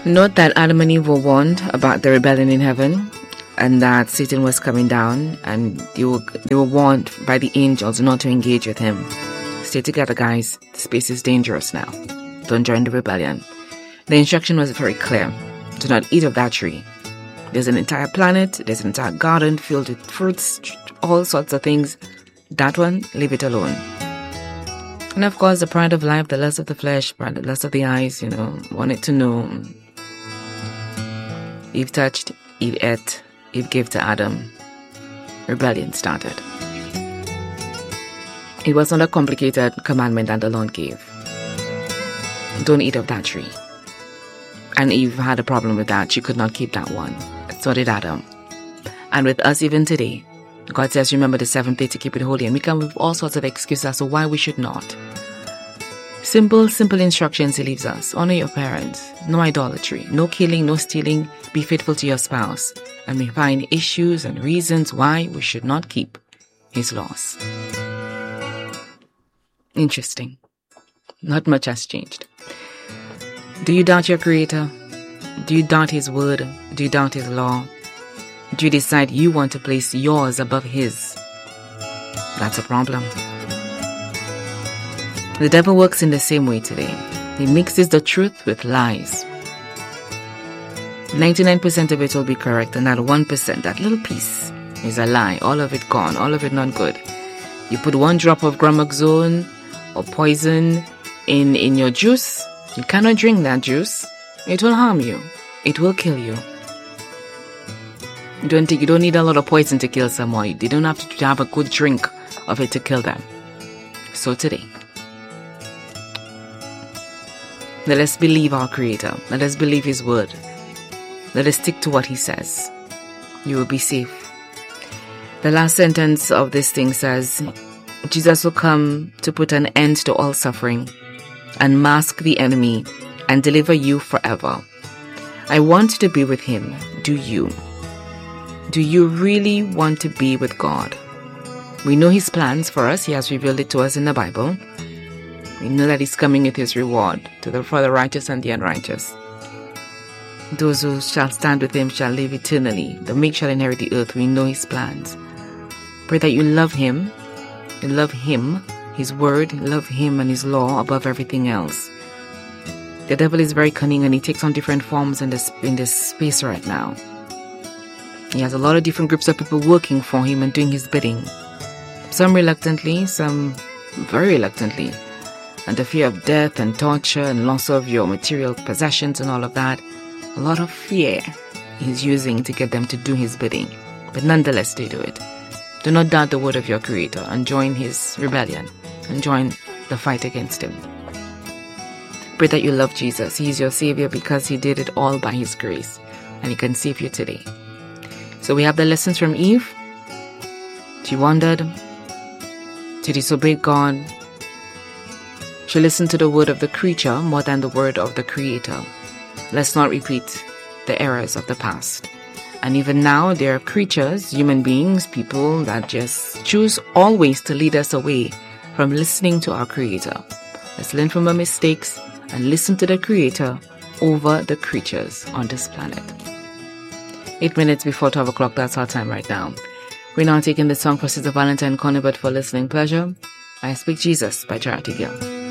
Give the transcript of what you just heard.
Note that Adam and Eve were warned about the rebellion in heaven and that Satan was coming down, and they were warned by the angels not to engage with him. Stay together, guys. The space is dangerous now. Don't join the rebellion. The instruction was very clear. Do not eat of that tree. There's an entire planet, there's an entire garden filled with fruits, all sorts of things. That one, leave it alone. And of course, the pride of life, the lust of the flesh, the lust of the eyes, wanted to know. Eve touched, Eve ate, Eve gave to Adam. Rebellion started. It was not a complicated commandment that the Lord gave. Don't eat of that tree. And Eve had a problem with that. She could not keep that one. So did Adam. And with us even today, God says, remember the seventh day to keep it holy. And we come with all sorts of excuses as to why we should not. Simple instructions he leaves us. Honor your parents. No idolatry. No killing, no stealing. Be faithful to your spouse. And we find issues and reasons why we should not keep his laws. Interesting. Not much has changed. Do you doubt your Creator? Do you doubt His word? Do you doubt His law? Do you decide you want to place yours above His? That's a problem. The devil works in the same way today. He mixes the truth with lies. 99% of it will be correct, and that 1%, that little piece, is a lie. All of it gone, all of it not good. You put 1 drop of gramoxone or poison in your juice. You cannot drink that juice. It will harm you. It will kill you. You don't need a lot of poison to kill someone. They don't have to have a good drink of it to kill them. So today, let us believe our Creator. Let us believe His word. Let us stick to what He says. You will be safe. The last sentence of this thing says, Jesus will come to put an end to all suffering, unmask the enemy, and deliver you forever. I want to be with Him. Do you? Do you really want to be with God? We know His plans for us. He has revealed it to us in the Bible. We know that He's coming with His reward for the righteous and the unrighteous. Those who shall stand with Him shall live eternally. The meek shall inherit the earth. We know His plans. Pray that you love Him. You love Him, His word, love Him and His law above everything else. The devil is very cunning, and he takes on different forms in this space right now. He has a lot of different groups of people working for him and doing his bidding. Some reluctantly, some very reluctantly. And the fear of death and torture and loss of your material possessions and all of that. A lot of fear he's using to get them to do his bidding. But nonetheless, they do it. Do not doubt the word of your Creator and join his rebellion and join the fight against him. Pray that you love Jesus. He is your Savior because He did it all by His grace, and He can save you today. So we have the lessons from Eve. She wandered. She disobeyed God. She listened to the word of the creature more than the word of the Creator. Let's not repeat the errors of the past. And even now, there are creatures, human beings, people that just choose always to lead us away from listening to our Creator. Let's learn from our mistakes and listen to the Creator over the creatures on this planet. 8 minutes before 12 o'clock, that's our time right now. We're now taking the song for Sister Valentine Connie, but for listening pleasure, I Speak Jesus by Charity Gill.